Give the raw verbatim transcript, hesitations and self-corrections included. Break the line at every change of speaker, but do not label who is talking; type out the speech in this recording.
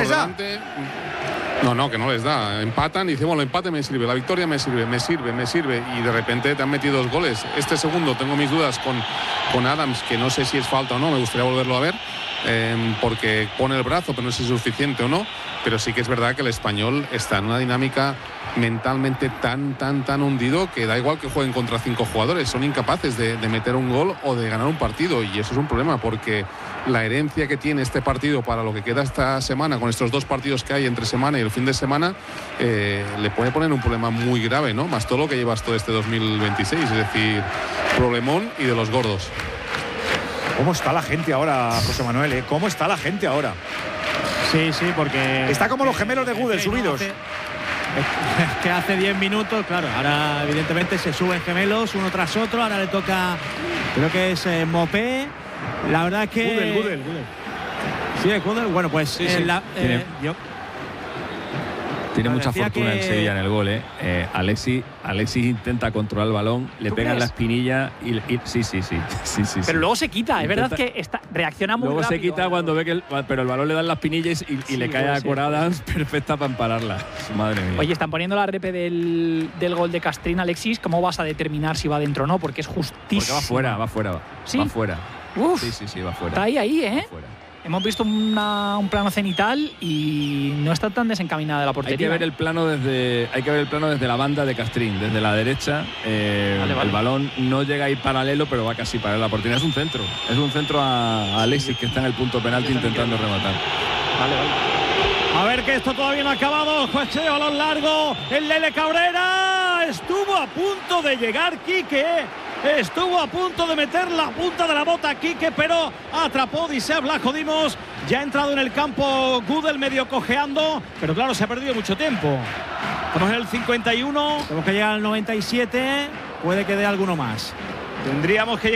les da?
delante. No, no, que no les da. Empatan y dicen, bueno, el empate me sirve, la victoria me sirve, me sirve, me sirve. Y de repente te han metido dos goles. Este segundo tengo mis dudas con, con Adams, que no sé si es falta o no, me gustaría volverlo a ver, eh, porque pone el brazo, pero no sé si es suficiente o no. Pero sí que es verdad que el Español está en una dinámica mentalmente tan, tan, tan hundido que da igual que jueguen contra cinco jugadores, son incapaces de, de meter un gol o de ganar un partido, y eso es un problema porque la herencia que tiene este partido para lo que queda esta semana, con estos dos partidos que hay entre semana y el fin de semana, eh, le puede poner un problema muy grave, ¿no? Más todo lo que llevas todo este dos mil veintiséis, es decir, problemón y de los gordos.
¿Cómo está la gente ahora, José Manuel? ¿eh? ¿Cómo está la gente ahora?
Sí, sí, porque...
Está como los gemelos de Gudel, subidos.
Hace, que hace diez minutos, claro, ahora evidentemente se suben gemelos uno tras otro, ahora le toca, creo que es eh, Mopé. La verdad es que...
Gudel, Gudel, Gudel.
Sí, es Gudel. Bueno, pues...
Sí,
eh,
sí.
la,
Tiene,
eh, yo,
tiene mucha
decía
fortuna
que...
el Sevilla en el gol, ¿eh? eh Alexis, Alexis intenta controlar el balón, le pega en la espinilla y, y sí, sí, sí, sí, sí.
Pero
sí.
luego se quita, es
Intenta,
verdad que está, reacciona muy
luego
rápido.
se quita cuando ve que el, pero el balón le da en las pinillas y, y
Sí,
le cae a Coradans perfecta para empararla. Madre mía.
Oye, están poniendo la repe del, del gol de Castrín, Alexis. ¿Cómo vas a determinar si va dentro o no? Porque es justísimo.
Porque va fuera, va fuera, va,
¿Sí?
va fuera.
Uf,
sí, sí, sí, va fuera.
está ahí, ahí, ¿eh?
Va fuera.
Hemos visto una, un plano cenital y no está tan desencaminada de la portería.
Hay que ver el plano desde, hay que ver el plano desde la banda de Castrín, desde la derecha. Eh,
vale, vale.
El balón no llega a ir paralelo, pero va casi para la portería. Es un centro, es un centro a, a Alexis, que está en el punto penalti intentando rematar.
Vale, vale.
A ver, que esto todavía no ha acabado. Juecheo a lo largo. El Lele Cabrera estuvo a punto de llegar Quique. Estuvo a punto de meter la punta de la bota a Quique, pero atrapó Odisea Blajo Dimos. Ya ha entrado en el campo Gudel medio cojeando, pero claro, se ha perdido mucho tiempo. Estamos en el cincuenta y uno.
Tenemos que llegar al noventa y siete. Puede que dé alguno más.
Tendríamos que